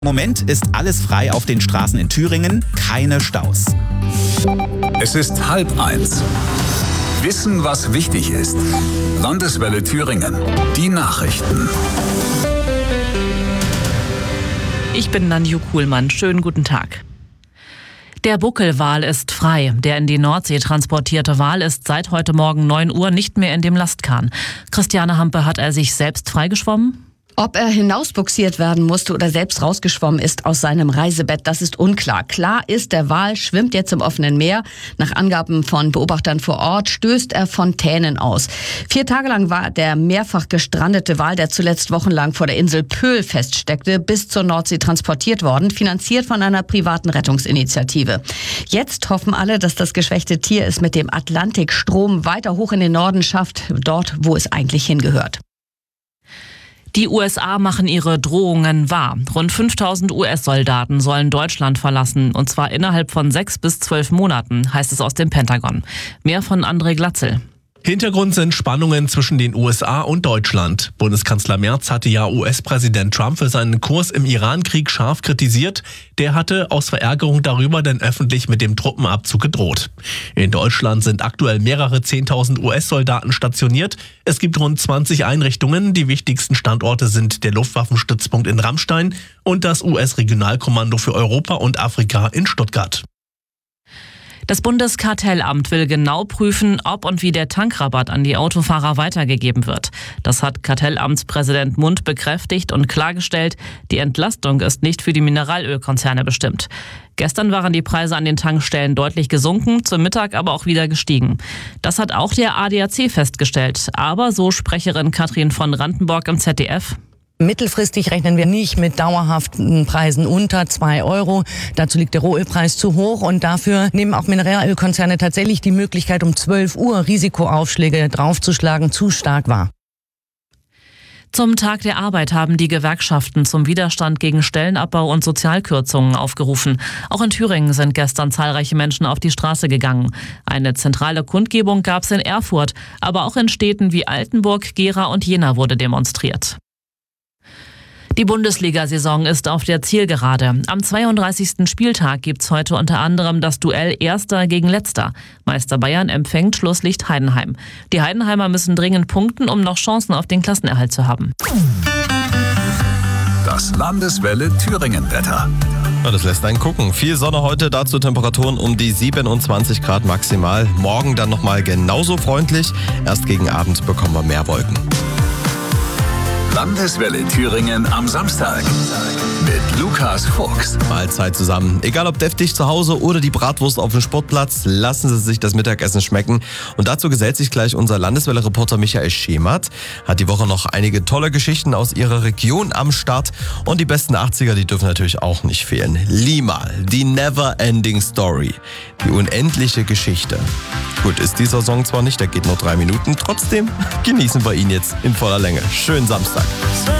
Im Moment ist alles frei auf den Straßen in Thüringen, keine Staus. Es ist 12:30. Wissen, was wichtig ist. Landeswelle Thüringen. Die Nachrichten. Ich bin Nanju Kuhlmann. Schönen guten Tag. Der Buckelwal ist frei. Der in die Nordsee transportierte Wal ist seit heute Morgen 9 Uhr nicht mehr in dem Lastkahn. Christiane Hampe, hat er sich selbst freigeschwommen? Ob er hinausbuxiert werden musste oder selbst rausgeschwommen ist aus seinem Reisebett, das ist unklar. Klar ist, der Wal schwimmt jetzt im offenen Meer. Nach Angaben von Beobachtern vor Ort stößt er Fontänen aus. 4 Tage lang war der mehrfach gestrandete Wal, der zuletzt wochenlang vor der Insel Pöhl feststeckte, bis zur Nordsee transportiert worden, finanziert von einer privaten Rettungsinitiative. Jetzt hoffen alle, dass das geschwächte Tier es mit dem Atlantikstrom weiter hoch in den Norden schafft, dort, wo es eigentlich hingehört. Die USA machen ihre Drohungen wahr. Rund 5000 US-Soldaten sollen Deutschland verlassen, und zwar innerhalb von 6 bis 12 Monaten, heißt es aus dem Pentagon. Mehr von André Glatzel. Hintergrund sind Spannungen zwischen den USA und Deutschland. Bundeskanzler Merz hatte ja US-Präsident Trump für seinen Kurs im Iran-Krieg scharf kritisiert. Der hatte aus Verärgerung darüber dann öffentlich mit dem Truppenabzug gedroht. In Deutschland sind aktuell mehrere 10.000 US-Soldaten stationiert. Es gibt rund 20 Einrichtungen. Die wichtigsten Standorte sind der Luftwaffenstützpunkt in Ramstein und das US-Regionalkommando für Europa und Afrika in Stuttgart. Das Bundeskartellamt will genau prüfen, ob und wie der Tankrabatt an die Autofahrer weitergegeben wird. Das hat Kartellamtspräsident Mund bekräftigt und klargestellt, die Entlastung ist nicht für die Mineralölkonzerne bestimmt. Gestern waren die Preise an den Tankstellen deutlich gesunken, zum Mittag aber auch wieder gestiegen. Das hat auch der ADAC festgestellt. Aber, so Sprecherin Katrin von Randenborg im ZDF: Mittelfristig rechnen wir nicht mit dauerhaften Preisen unter 2 Euro. Dazu liegt der Rohölpreis zu hoch und dafür nehmen auch Mineralölkonzerne tatsächlich die Möglichkeit, um 12 Uhr Risikoaufschläge draufzuschlagen, zu stark wahr. Zum Tag der Arbeit haben die Gewerkschaften zum Widerstand gegen Stellenabbau und Sozialkürzungen aufgerufen. Auch in Thüringen sind gestern zahlreiche Menschen auf die Straße gegangen. Eine zentrale Kundgebung gab es in Erfurt, aber auch in Städten wie Altenburg, Gera und Jena wurde demonstriert. Die Bundesliga-Saison ist auf der Zielgerade. Am 32. Spieltag gibt's heute unter anderem das Duell Erster gegen Letzter. Meister Bayern empfängt Schlusslicht Heidenheim. Die Heidenheimer müssen dringend punkten, um noch Chancen auf den Klassenerhalt zu haben. Das Landeswelle Thüringen-Wetter. Ja, das lässt einen gucken. Viel Sonne heute, dazu Temperaturen um die 27 Grad maximal. Morgen dann nochmal genauso freundlich. Erst gegen Abend bekommen wir mehr Wolken. Landeswelle Thüringen am Samstag mit Lukas Fuchs. Mahlzeit zusammen. Egal ob deftig zu Hause oder die Bratwurst auf dem Sportplatz, lassen Sie sich das Mittagessen schmecken. Und dazu gesellt sich gleich unser Landeswelle-Reporter Michael Schemert. Hat die Woche noch einige tolle Geschichten aus ihrer Region am Start. Und die besten 80er, die dürfen natürlich auch nicht fehlen. Limahl, die Never-Ending Story. Die unendliche Geschichte. Gut, ist dieser Song zwar nicht, der geht nur 3 Minuten. Trotzdem genießen wir ihn jetzt in voller Länge. Schönen Samstag.